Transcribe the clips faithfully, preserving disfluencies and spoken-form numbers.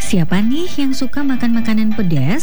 Siapa nih yang suka makan makanan pedas?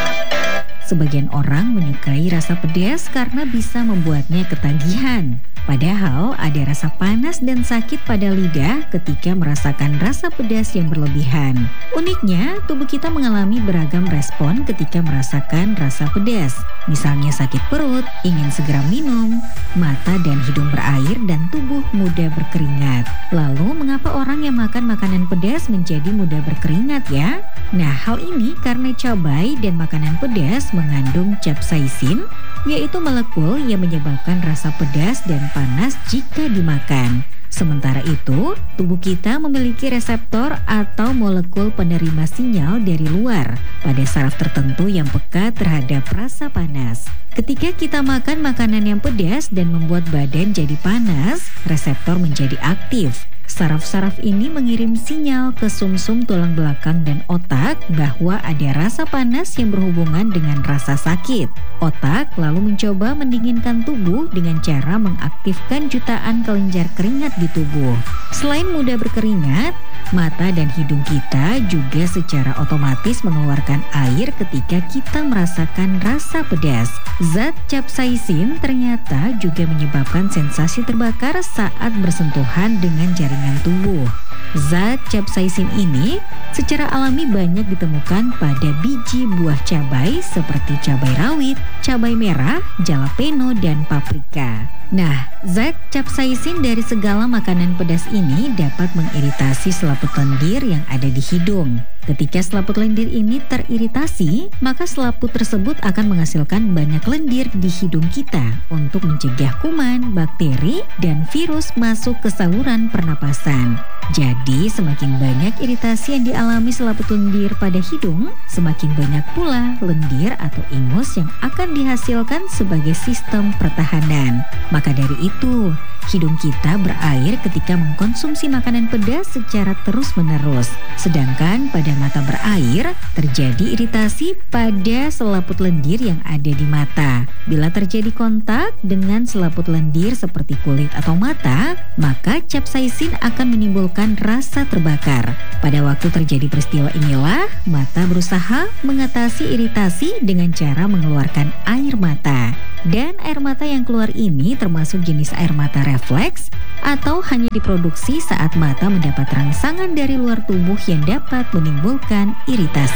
Sebagian orang menyukai rasa pedas karena bisa membuatnya ketagihan. Padahal ada rasa panas dan sakit pada lidah ketika merasakan rasa pedas yang berlebihan. Uniknya, tubuh kita mengalami beragam respon ketika merasakan rasa pedas. Misalnya sakit perut, ingin segera minum, mata dan hidung berair, dan tubuh mudah berkeringat. Lalu, mengapa orang yang makan makanan pedas menjadi mudah berkeringat ya? Nah, hal ini karena cabai dan makanan pedas mengandung capsaicin, yaitu molekul yang menyebabkan rasa pedas dan panas jika dimakan. Sementara itu, tubuh kita memiliki reseptor atau molekul penerima sinyal dari luar pada saraf tertentu yang peka terhadap rasa panas. Ketika kita makan makanan yang pedas dan membuat badan jadi panas, reseptor menjadi aktif. Saraf-saraf ini mengirim sinyal ke sumsum tulang belakang dan otak bahwa ada rasa panas yang berhubungan dengan rasa sakit. Otak lalu mencoba mendinginkan tubuh dengan cara mengaktifkan jutaan kelenjar keringat di tubuh. Selain mudah berkeringat, mata dan hidung kita juga secara otomatis mengeluarkan air ketika kita merasakan rasa pedas. Zat capsaicin ternyata juga menyebabkan sensasi terbakar saat bersentuhan dengan jaringan tubuh. Zat capsaicin ini secara alami banyak ditemukan pada biji buah cabai seperti cabai rawit, cabai merah, jalapeno, dan paprika. Nah, zat capsaicin dari segala makanan pedas ini dapat mengiritasi selaput lendir yang ada di hidung. Ketika selaput lendir ini teriritasi, maka selaput tersebut akan menghasilkan banyak lendir di hidung kita untuk mencegah kuman, bakteri, dan virus masuk ke saluran pernapasan. Jadi, semakin banyak iritasi yang dialami selaput lendir pada hidung, semakin banyak pula lendir atau ingus yang akan dihasilkan sebagai sistem pertahanan. Maka dari itu, hidung kita berair ketika mengkonsumsi makanan pedas secara terus-menerus. Sedangkan pada mata berair, terjadi iritasi pada selaput lendir yang ada di mata. Bila terjadi kontak dengan selaput lendir seperti kulit atau mata, maka capsaicin akan menimbulkan rasa terbakar. Pada waktu terjadi peristiwa inilah, mata berusaha mengatasi iritasi dengan cara mengeluarkan air mata. Dan air mata yang keluar ini termasuk jenis air mata refleks atau hanya diproduksi saat mata mendapat rangsangan dari luar tubuh yang dapat menimbulkan iritasi.